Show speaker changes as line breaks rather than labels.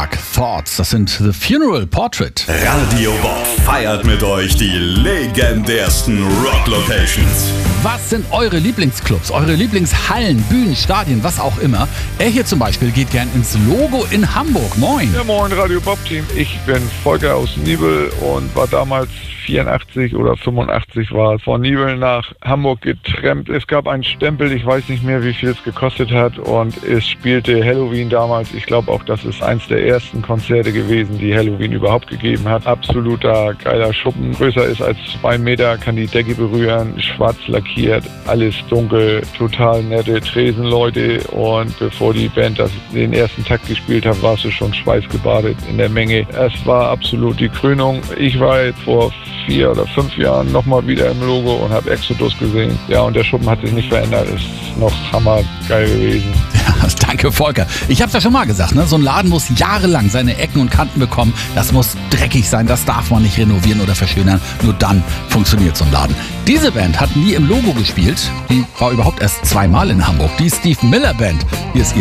Samstag. Thoughts, das sind The Funeral Portrait.
Radio Bob feiert mit euch die legendärsten Rock-Locations.
Was sind eure Lieblingsclubs, eure Lieblingshallen, Bühnen, Stadien, was auch immer? Er hier zum Beispiel geht gern ins Logo in Hamburg. Moin.
Ja, moin Radio Bob Team. Ich bin Volker aus Nibel und war damals 84 oder 85 war es, von Nibel nach Hamburg getrennt. Es gab einen Stempel, ich weiß nicht mehr, wie viel es gekostet hat, und es spielte Helloween damals. Ich glaube auch, das ist eins der ersten Konzerte gewesen, die Helloween überhaupt gegeben hat. Absoluter geiler Schuppen, größer ist als 2 Meter, kann die Decke berühren, schwarz lackiert, alles dunkel, total nette Tresenleute, und bevor die Band den ersten Takt gespielt hat, warst du schon schweißgebadet in der Menge. Es war absolut die Krönung. Ich war jetzt vor 4 oder 5 Jahren nochmal wieder im Logo und habe Exodus gesehen. Ja, und der Schuppen hat sich nicht verändert. Ist noch hammergeil gewesen.
Ja, danke, Volker. Ich habe es ja schon mal gesagt, ne? So ein Laden muss jahrelang seine Ecken und Kanten bekommen. Das muss dreckig sein, das darf man nicht renovieren oder verschönern. Nur dann funktioniert so ein Laden. Diese Band hat nie im Logo gespielt. Die war überhaupt erst 2-mal in Hamburg. Die Steve Miller Band. Hier ist ihr